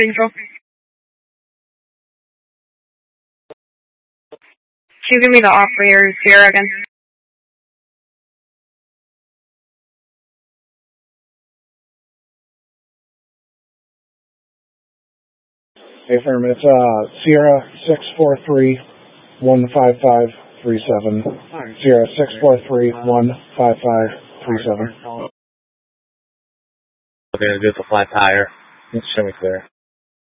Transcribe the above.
control. Can you give me the operator's Sierra again? Hey, firm, it's Sierra 643-15537. Sierra 643-15537. Okay, it's a flat tire. Show me clear.